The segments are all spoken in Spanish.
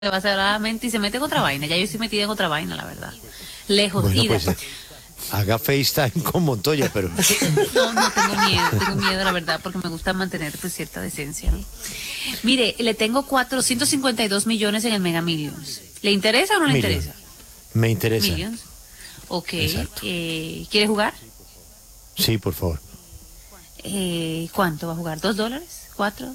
Básicamente, y se mete en otra vaina. Ya yo estoy metida en otra vaina, la verdad. Lejos. Bueno, y pues haga FaceTime con Montoya, pero... no, tengo miedo, la verdad, porque me gusta mantener pues cierta decencia, ¿no? Mire, le tengo 452 millones en el Mega Millions. ¿Le interesa o no le interesa? Me interesa. Millions. Ok. Exacto. ¿Quiere jugar? Sí, por favor. ¿Cuánto va a jugar? ¿$2? ¿4?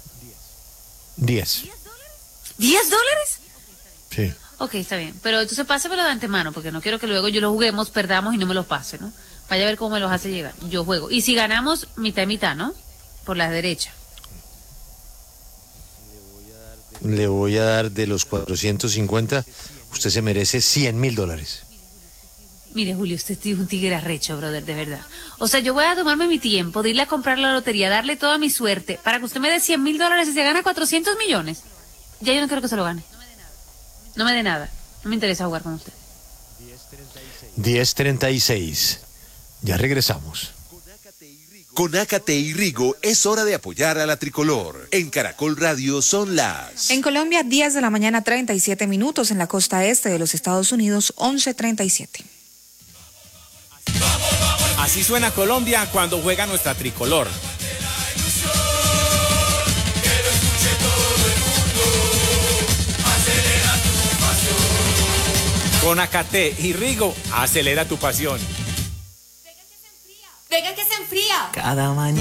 10. ¿$10? Sí. Ok, está bien. Pero entonces pásemelo de antemano, porque no quiero que luego yo lo juguemos, perdamos y no me lo pase, ¿no? Vaya a ver cómo me los hace llegar. Yo juego. Y si ganamos, mitad y mitad, ¿no? Por la derecha. Le voy a dar de los 450, usted se merece $100,000. Mire, Julio, usted es un tigre arrecho, brother, de verdad. O sea, yo voy a tomarme mi tiempo de irle a comprar la lotería, darle toda mi suerte, para que usted me dé $100,000 y se gana 400 millones. Ya yo no quiero que se lo gane. No me dé nada. No me interesa jugar con usted. 10:36. Ya regresamos. Con Ácate y Rigo es hora de apoyar a la tricolor. En Caracol Radio son las... En Colombia, 10 de la mañana, 37 minutos. En la costa este de los Estados Unidos, 11:37. Así suena Colombia cuando juega nuestra tricolor. Con Ácate y Rigo, acelera tu pasión. Venga que se enfría. Cada mañana.